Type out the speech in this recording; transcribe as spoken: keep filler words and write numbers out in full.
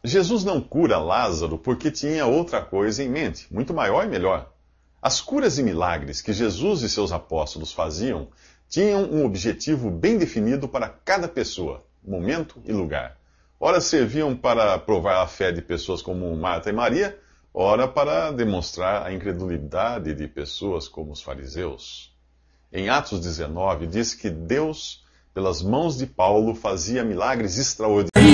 Jesus não cura Lázaro porque tinha outra coisa em mente, muito maior e melhor. As curas e milagres que Jesus e seus apóstolos faziam tinham um objetivo bem definido para cada pessoa, momento e lugar. Ora serviam para provar a fé de pessoas como Marta e Maria, ora para demonstrar a incredulidade de pessoas como os fariseus. Em Atos dezenove, diz que Deus, pelas mãos de Paulo, fazia milagres extraordinários.